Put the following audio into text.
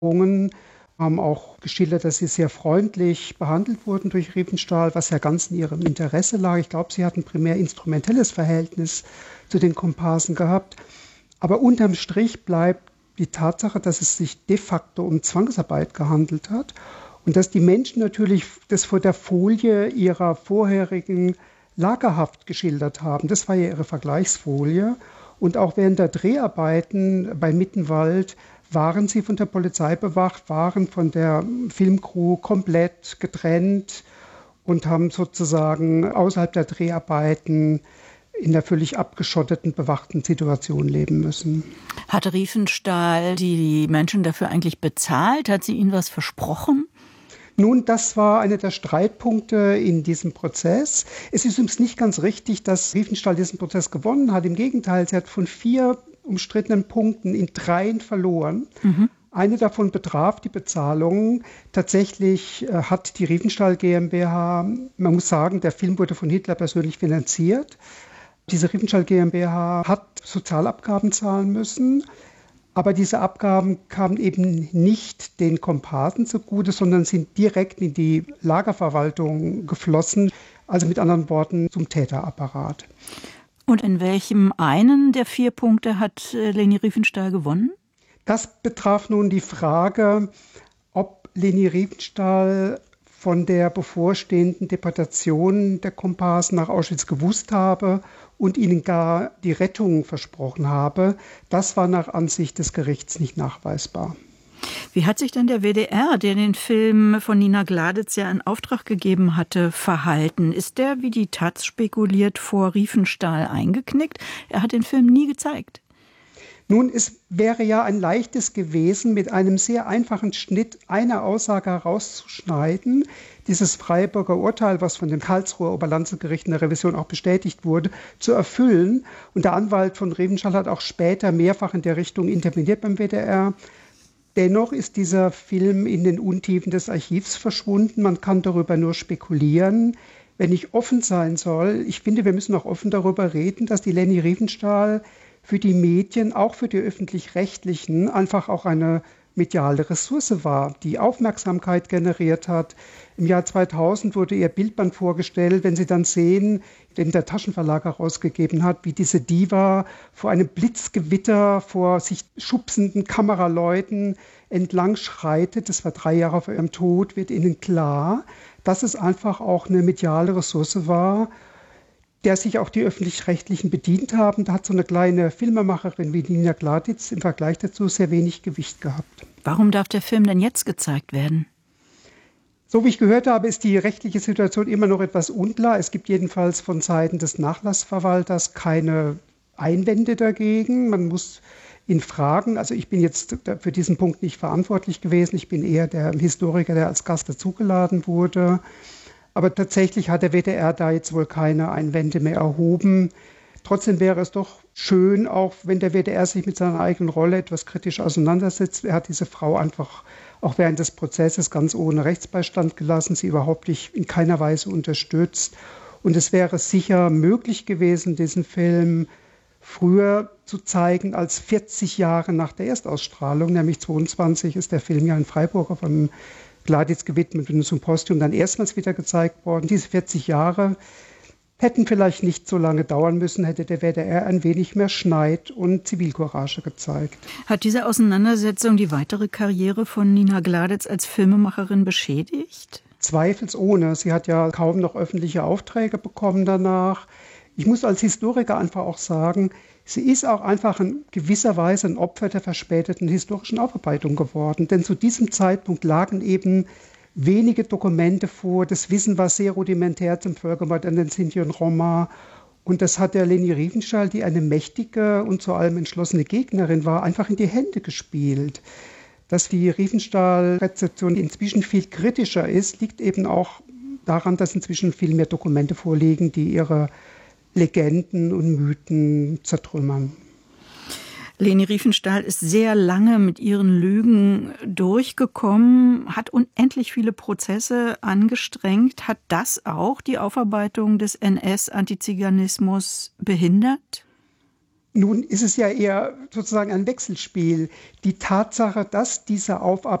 haben auch geschildert, dass sie sehr freundlich behandelt wurden durch Riefenstahl, was ja ganz in ihrem Interesse lag. Ich glaube, sie hatten primär instrumentelles Verhältnis zu den Komparsen gehabt. Aber unterm Strich bleibt die Tatsache, dass es sich de facto um Zwangsarbeit gehandelt hat und dass die Menschen natürlich das vor der Folie ihrer vorherigen Lagerhaft geschildert haben. Das war ja ihre Vergleichsfolie. Und auch während der Dreharbeiten bei Mittenwald waren sie von der Polizei bewacht, waren von der Filmcrew komplett getrennt und haben sozusagen außerhalb der Dreharbeiten in der völlig abgeschotteten, bewachten Situation leben müssen. Hat Riefenstahl die Menschen dafür eigentlich bezahlt? Hat sie ihnen was versprochen? Nun, das war einer der Streitpunkte in diesem Prozess. Es ist übrigens nicht ganz richtig, dass Riefenstahl diesen Prozess gewonnen hat. Im Gegenteil, sie hat von 4 umstrittenen Punkten in 3 verloren. Eine davon betraf die Bezahlung. Tatsächlich hat die Riefenstahl GmbH, man muss sagen, der Film wurde von Hitler persönlich finanziert. Diese Riefenstahl GmbH hat Sozialabgaben zahlen müssen. Aber diese Abgaben kamen eben nicht den Komparsen zugute, sondern sind direkt in die Lagerverwaltung geflossen, also mit anderen Worten zum Täterapparat. Und in welchem einen der 4 Punkte hat Leni Riefenstahl gewonnen? Das betraf nun die Frage, ob Leni Riefenstahl von der bevorstehenden Deportation der Komparsen nach Auschwitz gewusst habe und ihnen gar die Rettung versprochen habe. Das war nach Ansicht des Gerichts nicht nachweisbar. Wie hat sich denn der WDR, der den Film von Nina Gladitz ja in Auftrag gegeben hatte, verhalten? Ist der, wie die Taz spekuliert, vor Riefenstahl eingeknickt? Er hat den Film nie gezeigt. Nun, es wäre ja ein leichtes gewesen, mit einem sehr einfachen Schnitt eine Aussage herauszuschneiden, dieses Freiburger Urteil, was von dem Karlsruher Oberlandesgericht in der Revision auch bestätigt wurde, zu erfüllen. Und der Anwalt von Riefenstahl hat auch später mehrfach in der Richtung interveniert beim WDR. Dennoch ist dieser Film in den Untiefen des Archivs verschwunden. Man kann darüber nur spekulieren. Wenn ich offen sein soll, ich finde, wir müssen auch offen darüber reden, dass die Leni Riefenstahl für die Medien, auch für die Öffentlich-Rechtlichen, einfach auch eine mediale Ressource war, die Aufmerksamkeit generiert hat. Im Jahr 2000 wurde ihr Bildband vorgestellt, wenn Sie dann sehen, den der Taschenverlag herausgegeben hat, wie diese Diva vor einem Blitzgewitter, vor sich schubsenden Kameraleuten entlang schreitet. Das war 3 Jahre vor ihrem Tod, wird Ihnen klar, dass es einfach auch eine mediale Ressource war, der sich auch die Öffentlich-Rechtlichen bedient haben. Da hat so eine kleine Filmemacherin wie Nina Gladitz im Vergleich dazu sehr wenig Gewicht gehabt. Warum darf der Film denn jetzt gezeigt werden? So wie ich gehört habe, ist die rechtliche Situation immer noch etwas unklar. Es gibt jedenfalls von Seiten des Nachlassverwalters keine Einwände dagegen. Man muss ihn fragen. Also ich bin jetzt für diesen Punkt nicht verantwortlich gewesen. Ich bin eher der Historiker, der als Gast dazugeladen wurde. Aber tatsächlich hat der WDR da jetzt wohl keine Einwände mehr erhoben. Trotzdem wäre es doch schön, auch wenn der WDR sich mit seiner eigenen Rolle etwas kritisch auseinandersetzt. Er hat diese Frau einfach auch während des Prozesses ganz ohne Rechtsbeistand gelassen, sie überhaupt nicht in keiner Weise unterstützt. Und es wäre sicher möglich gewesen, diesen Film früher zu zeigen als 40 Jahre nach der Erstausstrahlung, nämlich 22 ist der Film ja in Freiburg auf einem Gladitz gewidmet und zum Symposium dann erstmals wieder gezeigt worden. Diese 40 Jahre hätten vielleicht nicht so lange dauern müssen, hätte der WDR ein wenig mehr Schneid und Zivilcourage gezeigt. Hat diese Auseinandersetzung die weitere Karriere von Nina Gladitz als Filmemacherin beschädigt? Zweifelsohne. Sie hat ja kaum noch öffentliche Aufträge bekommen danach. Ich muss als Historiker einfach auch sagen, sie ist auch einfach in gewisser Weise ein Opfer der verspäteten historischen Aufarbeitung geworden. Denn zu diesem Zeitpunkt lagen eben wenige Dokumente vor. Das Wissen war sehr rudimentär zum Völkermord an den Sinti und Roma. Und das hat der Leni Riefenstahl, die eine mächtige und vor allem entschlossene Gegnerin war, einfach in die Hände gespielt. Dass die Riefenstahl-Rezeption inzwischen viel kritischer ist, liegt eben auch daran, dass inzwischen viel mehr Dokumente vorliegen, die ihre Legenden und Mythen zertrümmern. Leni Riefenstahl ist sehr lange mit ihren Lügen durchgekommen, hat unendlich viele Prozesse angestrengt. Hat das auch die Aufarbeitung des NS-Antiziganismus behindert? Nun ist es ja eher sozusagen ein Wechselspiel. Die Tatsache, dass diese Aufarbeitung